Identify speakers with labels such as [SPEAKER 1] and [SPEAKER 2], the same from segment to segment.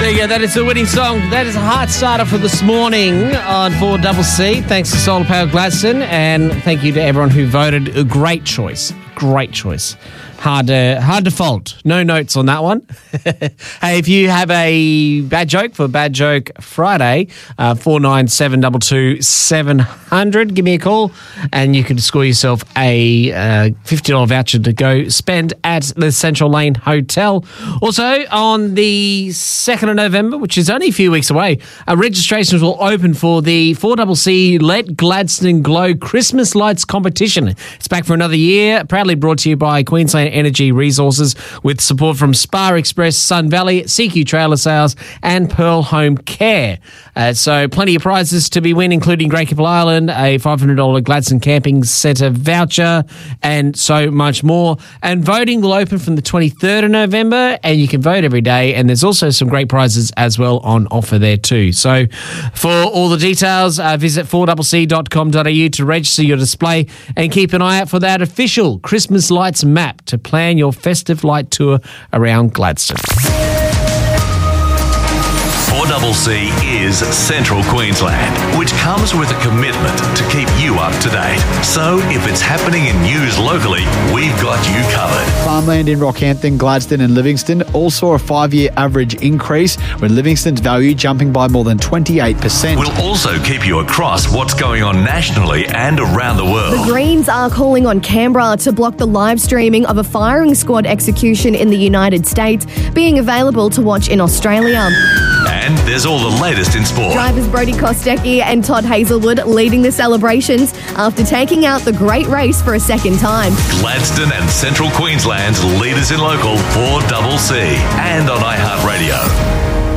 [SPEAKER 1] There you go. That is the winning song. That is a heart starter for this morning on 4CC. Thanks to Solar Power Gladstone, and thank you to everyone who voted. A great choice. Great choice. Hard to fault. No notes on that one. Hey, if you have a bad joke for Bad Joke Friday, 49722 700, give me a call and you can score yourself a $50 voucher to go spend at the Central Lane Hotel. Also, on the 2nd of November, which is only a few weeks away, registrations will open for the 4CC Let Gladstone Glow Christmas Lights Competition. It's back for another year, proudly brought to you by Queensland Energy Resources with support from Spa Express, Sun Valley, CQ Trailer Sales and Pearl Home Care. So plenty of prizes to be win, including Great Keppel Island, a $500 Gladstone Camping Centre voucher and so much more. And voting will open from the 23rd of November and you can vote every day, and there's also some great prizes as well on offer there too. So for all the details, visit 4cc.com.au to register your display and keep an eye out for that official Christmas lights map to plan your festive light tour around Gladstone.
[SPEAKER 2] 4CC is Central Queensland, which comes with a commitment to keep you up to date. So if it's happening in news locally, we've got you covered.
[SPEAKER 3] Farmland in Rockhampton, Gladstone and Livingston all saw a 5-year average increase, with Livingston's value jumping by more than 28%.
[SPEAKER 2] We'll also keep you across what's going on nationally and around the world.
[SPEAKER 4] The Greens are calling on Canberra to block the live streaming of a firing squad execution in the United States being available to watch in Australia.
[SPEAKER 2] And there's all the latest in sport.
[SPEAKER 4] Drivers Brodie Kostecki and Todd Hazelwood leading the celebrations after taking out the great race for a second time.
[SPEAKER 2] Gladstone and Central Queensland's leaders in local 4CC and on iHeartRadio.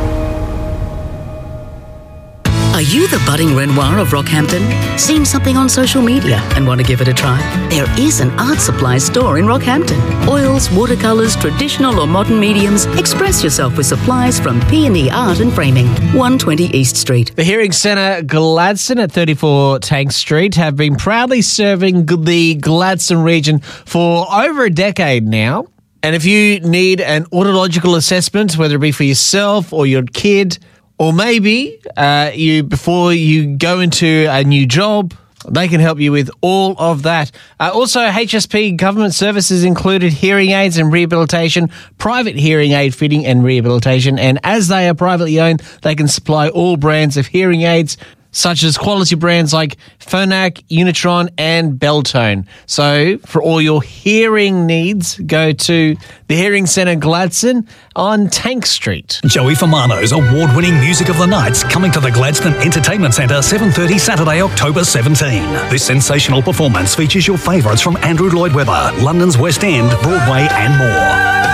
[SPEAKER 5] Are you the budding Renoir of Rockhampton? Seen something on social media and want to give it a try? There is an art supply store in Rockhampton. Oils, watercolours, traditional or modern mediums. Express yourself with supplies from P&E Art and Framing, 120 East Street.
[SPEAKER 1] The Hearing Centre Gladstone at 34 Tank Street have been proudly serving the Gladstone region for over a decade now. And if you need an audiological assessment, whether it be for yourself or your kid, or maybe before you go into a new job, they can help you with all of that. Also, HSP government services included hearing aids and rehabilitation, private hearing aid fitting and rehabilitation. And as they are privately owned, they can supply all brands of hearing aids, such as quality brands like Phonak, Unitron and Beltone. So for all your hearing needs, go to the Hearing Centre Gladstone on Tank Street.
[SPEAKER 6] Joey Famano's award-winning Music of the Night's coming to the Gladstone Entertainment Centre 7:30 Saturday, October 17. This sensational performance features your favourites from Andrew Lloyd Webber, London's West End, Broadway and more.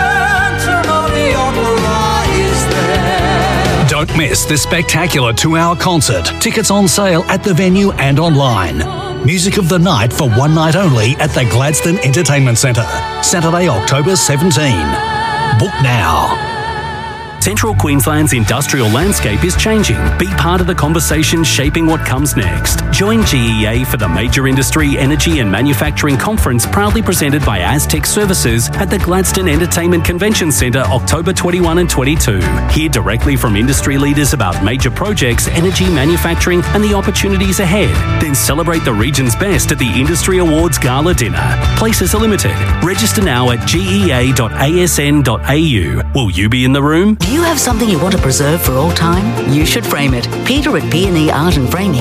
[SPEAKER 6] Don't miss this spectacular 2-hour concert. Tickets on sale at the venue and online. Music of the Night for one night only at the Gladstone Entertainment Centre. Saturday, October 17. Book now.
[SPEAKER 7] Central Queensland's industrial landscape is changing. Be part of the conversation shaping what comes next. Join GEA for the Major Industry, Energy and Manufacturing Conference, proudly presented by Aztec Services at the Gladstone Entertainment Convention Centre, October 21 and 22. Hear directly from industry leaders about major projects, energy, manufacturing and the opportunities ahead. Then celebrate the region's best at the Industry Awards Gala Dinner. Places are limited. Register now at gea.asn.au. Will you be in the room?
[SPEAKER 5] Do you have something you want to preserve for all time? You should frame it. Peter at P&E Art and Framing